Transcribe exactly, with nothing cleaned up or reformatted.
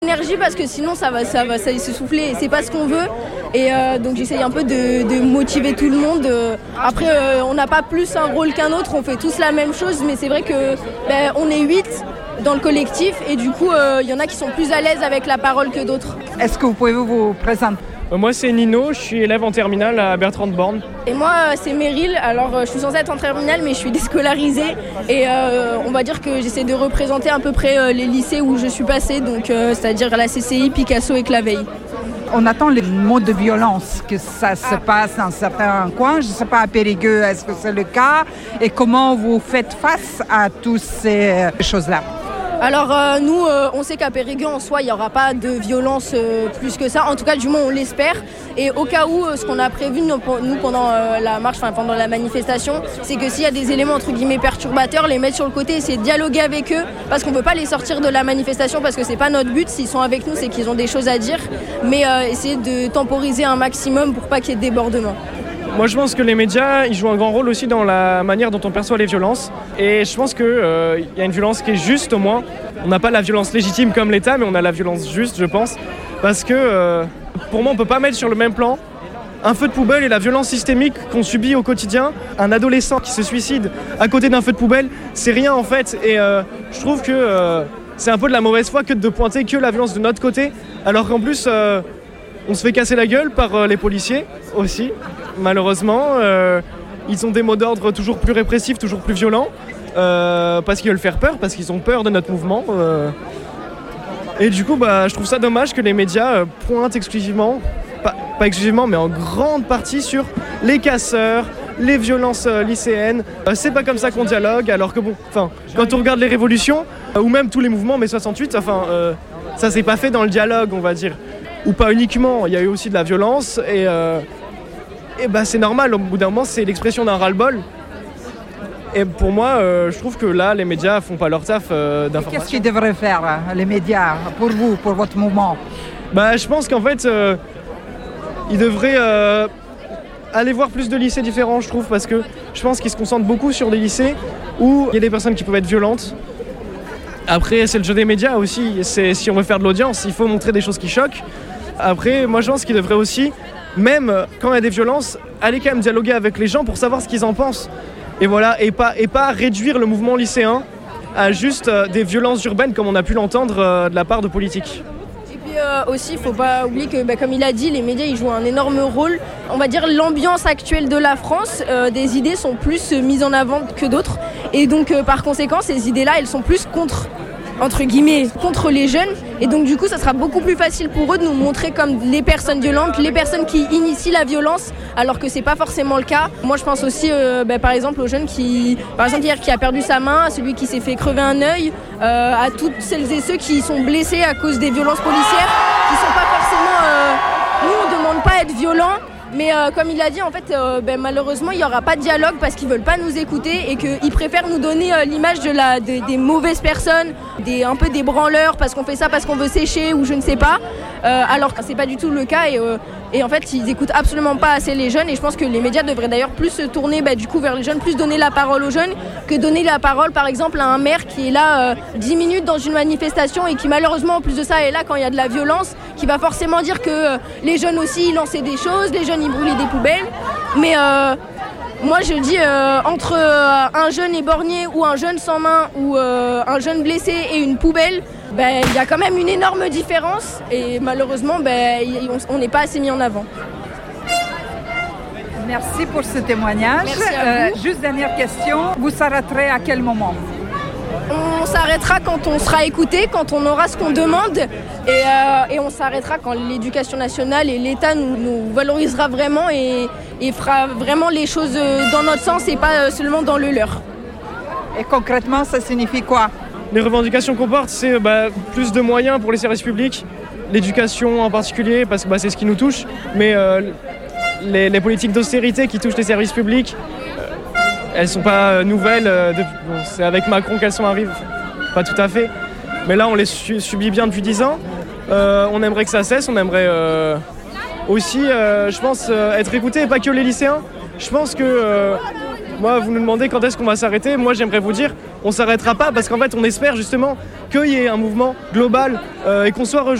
Énergie parce que sinon ça va, ça va, ça va s'essouffler et c'est pas ce qu'on veut. Et euh, donc j'essaye un peu de, de motiver tout le monde. Après, euh, on n'a pas plus un rôle qu'un autre, on fait tous la même chose, mais c'est vrai que ben, on est huit dans le collectif et du coup, il euh, y en a qui sont plus à l'aise avec la parole que d'autres. Est-ce que vous pouvez vous présenter ? Moi c'est Nino, je suis élève en terminale à Bertrand de Born. Et moi c'est Meryl, alors je suis censée être en terminale mais je suis déscolarisée et euh, on va dire que j'essaie de représenter à peu près euh, les lycées où je suis passée, donc euh, c'est-à-dire la C C I, Picasso et Claveille. On attend les mots de violence, que ça se passe dans certains coins. Je ne sais pas, à Périgueux, est-ce que c'est le cas ? Et comment vous faites face à toutes ces choses-là ? Alors euh, nous, euh, on sait qu'à Périgueux, en soi, il n'y aura pas de violence euh, plus que ça. En tout cas, du moins, on l'espère. Et au cas où, euh, ce qu'on a prévu, nous, nous pendant euh, la marche, enfin pendant la manifestation, c'est que s'il y a des éléments, entre guillemets, perturbateurs, les mettre sur le côté, essayer de dialoguer avec eux, parce qu'on ne veut pas les sortir de la manifestation, parce que ce n'est pas notre but. S'ils sont avec nous, c'est qu'ils ont des choses à dire. Mais euh, essayer de temporiser un maximum pour pas qu'il y ait de débordement. Moi je pense que les médias ils jouent un grand rôle aussi dans la manière dont on perçoit les violences et je pense qu'il euh, y a une violence qui est juste au moins. On n'a pas la violence légitime comme l'État mais on a la violence juste je pense parce que euh, pour moi on ne peut pas mettre sur le même plan un feu de poubelle et la violence systémique qu'on subit au quotidien. Un adolescent qui se suicide à côté d'un feu de poubelle c'est rien en fait et euh, je trouve que euh, c'est un peu de la mauvaise foi que de pointer que la violence de notre côté alors qu'en plus euh, on se fait casser la gueule par euh, les policiers aussi. Malheureusement, euh, ils ont des mots d'ordre toujours plus répressifs, toujours plus violents, euh, parce qu'ils veulent faire peur, parce qu'ils ont peur de notre mouvement. Euh. Et du coup, bah, je trouve ça dommage que les médias euh, pointent exclusivement, pas, pas exclusivement, mais en grande partie sur les casseurs, les violences euh, lycéennes. Euh, c'est pas comme ça qu'on dialogue, alors que bon, enfin, quand on regarde les révolutions, euh, ou même tous les mouvements mai soixante-huit, enfin, euh, ça s'est pas fait dans le dialogue, on va dire. Ou pas uniquement, il y a eu aussi de la violence et... Euh, Et bah c'est normal, au bout d'un moment c'est l'expression d'un ras-le-bol. Et pour moi, euh, je trouve que là, les médias font pas leur taf euh, d'information. Qu'est-ce qu'ils devraient faire, les médias, pour vous, pour votre mouvement ? Bah je pense qu'en fait, euh, ils devraient euh, aller voir plus de lycées différents, je trouve, parce que je pense qu'ils se concentrent beaucoup sur des lycées où il y a des personnes qui peuvent être violentes. Après, c'est le jeu des médias aussi, c'est, si on veut faire de l'audience, il faut montrer des choses qui choquent. Après, moi je pense qu'ils devraient aussi... Même quand il y a des violences, aller quand même dialoguer avec les gens pour savoir ce qu'ils en pensent. Et voilà, et pas, et pas réduire le mouvement lycéen à juste euh, des violences urbaines comme on a pu l'entendre euh, de la part de politiques. Et puis euh, aussi, il ne faut pas oublier que, bah, comme il a dit, les médias ils jouent un énorme rôle. On va dire l'ambiance actuelle de la France, euh, des idées sont plus euh, mises en avant que d'autres. Et donc euh, par conséquent, ces idées-là, elles sont plus contre... entre guillemets, contre les jeunes. Et donc du coup, ça sera beaucoup plus facile pour eux de nous montrer comme les personnes violentes, les personnes qui initient la violence, alors que c'est pas forcément le cas. Moi, je pense aussi, euh, bah, par exemple, aux jeunes qui, par exemple, hier, qui a perdu sa main, à celui qui s'est fait crever un œil, euh, à toutes celles et ceux qui sont blessés à cause des violences policières, qui sont pas forcément... Euh, nous, on demande pas à être violents, mais euh, comme il a dit, en fait, euh, ben, malheureusement, il n'y aura pas de dialogue parce qu'ils ne veulent pas nous écouter et qu'ils préfèrent nous donner euh, l'image de la, de, des mauvaises personnes, des, un peu des branleurs parce qu'on fait ça parce qu'on veut sécher ou je ne sais pas, euh, alors que ce n'est pas du tout le cas. Et, euh, et en fait, ils n'écoutent absolument pas assez les jeunes et je pense que les médias devraient d'ailleurs plus se tourner bah, du coup, vers les jeunes, plus donner la parole aux jeunes que donner la parole, par exemple, à un maire qui est là euh, dix minutes dans une manifestation et qui malheureusement, en plus de ça, est là quand il y a de la violence, qui va forcément dire que euh, les jeunes aussi, ils lançaient des choses, les jeunes, ils brûlaient des poubelles. Mais euh, moi, je dis, euh, entre euh, un jeune éborgné ou un jeune sans main ou euh, un jeune blessé et une poubelle, ben, il y a quand même une énorme différence et malheureusement, ben, on n'est pas assez mis en avant. Merci pour ce témoignage. Merci à vous. Euh, juste dernière question, vous s'arrêterez à quel moment ? On s'arrêtera quand on sera écouté, quand on aura ce qu'on demande et, euh, et on s'arrêtera quand l'éducation nationale et l'État nous, nous valorisera vraiment et, et fera vraiment les choses dans notre sens et pas seulement dans le leur. Et concrètement, ça signifie quoi ? Les revendications qu'on porte, c'est bah, plus de moyens pour les services publics, l'éducation en particulier, parce que bah, c'est ce qui nous touche, mais euh, les, les politiques d'austérité qui touchent les services publics, elles sont pas nouvelles, euh, de, bon, c'est avec Macron qu'elles sont arrivées, pas tout à fait. Mais là, on les su, subit bien depuis dix ans. Euh, on aimerait que ça cesse, on aimerait euh, aussi, euh, je pense, euh, être écouté, et pas que les lycéens. Je pense que, euh, moi, vous nous demandez quand est-ce qu'on va s'arrêter. Moi, j'aimerais vous dire, on s'arrêtera pas parce qu'en fait on espère justement qu'il y ait un mouvement global euh, et qu'on soit